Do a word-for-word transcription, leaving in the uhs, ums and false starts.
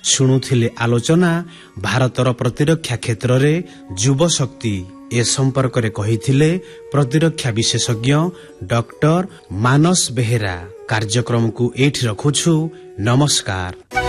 ଶୁଣୁଥିଲେ ଆଲୋଚନା ଭାରତର ପ୍ରତିରକ୍ଷା କ୍ଷେତ୍ରରେ ଯୁବ ଶକ୍ତି। ଏ ସମ୍ପର୍କରେ କହିଥିଲେ ପ୍ରତିରକ୍ଷା ବିଶେଷଜ୍ଞ ଡକ୍ଟର ମାନସ ବେହେରା। କାର୍ଯ୍ୟକ୍ରମକୁ ଏଇଠି ରଖୁଛୁ। ନମସ୍କାର।